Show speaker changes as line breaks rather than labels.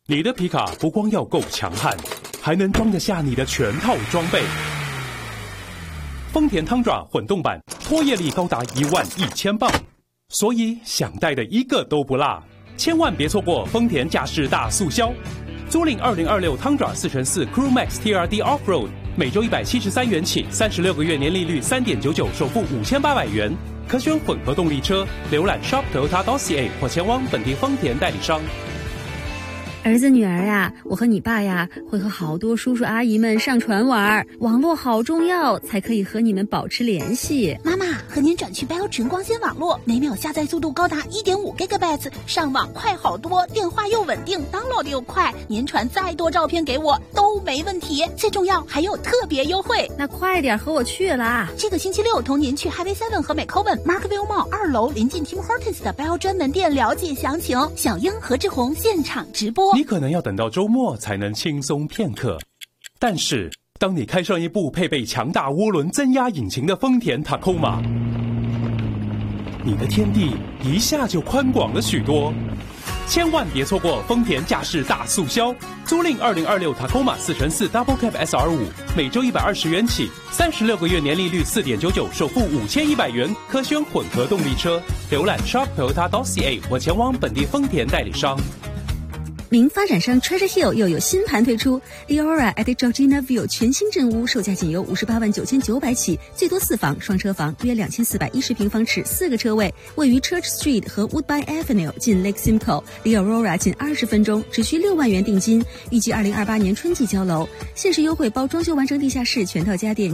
你的皮卡不光要够强悍，还能装得下你的全套装备。丰田汤爪混动版拖曳力高达11000磅，所以想带的一个都不落，千万别错过丰田驾驶大促销。租赁2026汤爪4x4 Crew Max TRD Offroad， 每周173元起，36个月年利率3.99%，首付5800元，可选混合动力车。浏览 shop.toyota.ca 或前往本地丰田代理商。
儿子女儿呀，我和你爸呀会和好多叔叔阿姨们上船玩，网络好重要，才可以和你们保持联系。
妈妈，和您转去 Bell 纯光纤网络，每秒下载速度高达 1.5 GB， 上网快好多，电话又稳定 ，download 又快，您传再多照片给我都没问题。最重要还有特别优惠，
那快点和我去啦！
这个星期六同您去 Highway 7和 McCowan Markville Mall 2楼临近 Tim Hortons 的 Bell 专门店了解详情。小英和志宏现场直播。
你可能要等到周末才能轻松片刻，但是当你开上一部配备强大涡轮增压引擎的丰田 Tacoma， 你的天地一下就宽广了许多。千万别错过丰田驾驶大促销，租赁2026 Tacoma 4x4 Double Cab SR5， 每周120元起，36个月年利率4.99%，首付5100元，可选混合动力车。浏览 shop.toyota.ca 或前往本地丰田代理商。
名发展商 Treasure Hill 又有新盘推出 Leora at Georgina View 全新镇屋，售价仅由589900起，最多4房双车房，约2410平方尺，4个车位，位于 Church Street 和 Woodbine Avenue， 近 Lake Simcoe， 离 Aurora 仅20分钟，只需6万元定金，预计2028年春季交楼，限时优惠包装修完成地下室全套家电。